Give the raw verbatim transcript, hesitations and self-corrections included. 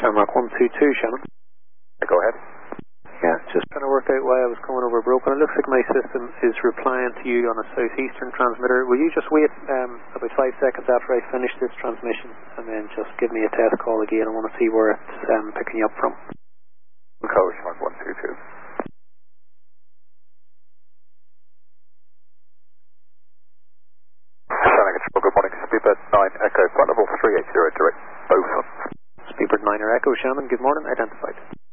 Shamrock one two two, Shannon. Go ahead. Yeah, just trying to work out why I was coming over broken. It looks like my system is replying to you on a southeastern transmitter. Will you just wait um, about five seconds after I finish this transmission and then just give me a test call again? I want to see where it's um, picking you up from. Echo Shamrock one two two. Shannon Control, good morning. Speedbird nine Echo, flight level three eight zero direct, both. Speedbird nine or Echo, Shannon, good morning, identified.